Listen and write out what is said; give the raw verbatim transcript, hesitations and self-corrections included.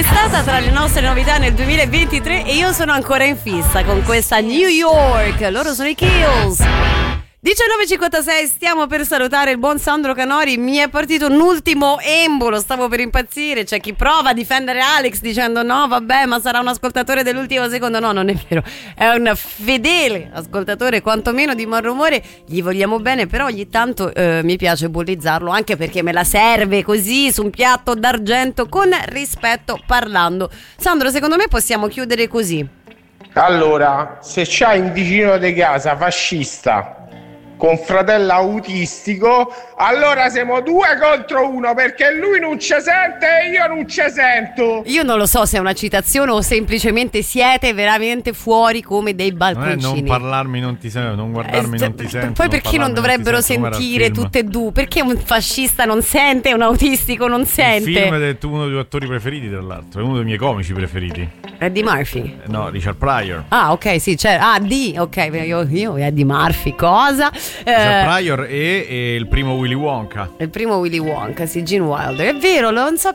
È stata tra le nostre novità nel duemilaventitré e io sono ancora in fissa con questa New York. Loro sono i Kills. diciannove e cinquantasei, stiamo per salutare il buon Sandro Canori. Mi è partito un ultimo embolo, stavo per impazzire. C'è chi prova a difendere Alex dicendo no vabbè, ma sarà un ascoltatore dell'ultimo secondo. No, non è vero, è un fedele ascoltatore, quantomeno di Buon Rumore. Gli vogliamo bene, però ogni tanto eh, mi piace bullizzarlo, anche perché me la serve così su un piatto d'argento, con rispetto, parlando. Sandro, secondo me possiamo chiudere così. Allora, se c'hai un vicino di casa fascista con fratello autistico, allora siamo due contro uno, perché lui non ci sente e io non ci sento. Io non lo so se è una citazione o semplicemente siete veramente fuori come dei balconcini. Non è non parlarmi non ti sento, non guardarmi eh, non ti sento. Poi perché non, non dovrebbero sento, sentire tutte e due? Perché un fascista non sente e un autistico non sente? Il film è uno dei tuoi attori preferiti, tra l'altro, è uno dei miei comici preferiti. Eddie Murphy? No, Richard Pryor. Ah, ok, sì, c'è. Ah, D, ok, io, io Eddie Murphy, cosa? Richard Pryor e, e il primo Willy Wonka. Il primo Willy Wonka, sì, Gene Wilder. È vero, non so